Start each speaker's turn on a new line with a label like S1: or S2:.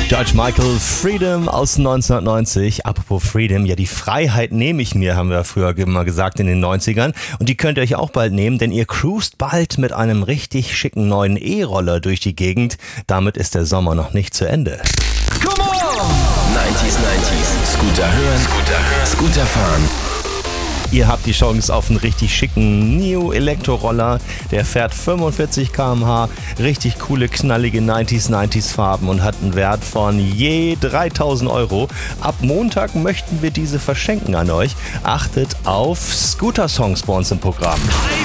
S1: George Michael, Freedom aus 1990. Apropos Freedom, ja, die Freiheit nehme ich mir, haben wir früher mal gesagt in den 90ern. Und die könnt ihr euch auch bald nehmen, denn ihr cruist bald mit einem richtig schicken neuen E-Roller durch die Gegend. Damit ist der Sommer noch nicht zu Ende.
S2: Come on! 90s. Scooter hören, Scooter fahren.
S1: Ihr habt die Chance auf einen richtig schicken New Elektroroller. Der fährt 45 km/h, richtig coole, knallige 90s Farben und hat einen Wert von je 3.000 Euro. Ab Montag möchten wir diese verschenken an euch. Achtet auf Scooter-Songs bei uns im Programm.